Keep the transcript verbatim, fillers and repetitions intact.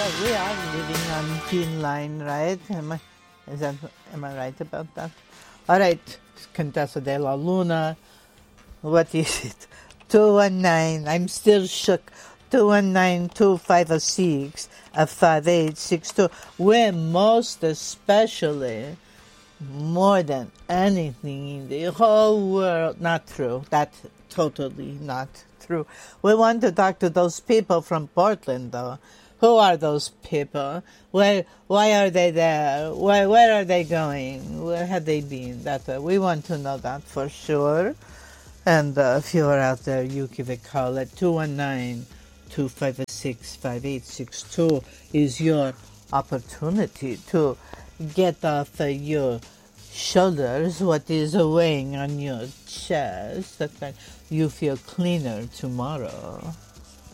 Yeah, we are living on Gene Line, right? Am I, is that, am I right about that? All right, Contessa de la Luna. What is it? two one nine. I'm still shook. two one nine, two five six, five eight six two. We're most especially, more than anything in the whole world, not true. That's totally not true. We want to talk to those people from Portland, though. Who are those people? Where? Why are they there? Where? Where are they going? Where have they been? That uh, we want to know that for sure. And uh, if you are out there, you give a call at two one nine, two five six, five eight six two is your opportunity to get off uh, your shoulders what is weighing on your chest, that you feel cleaner tomorrow.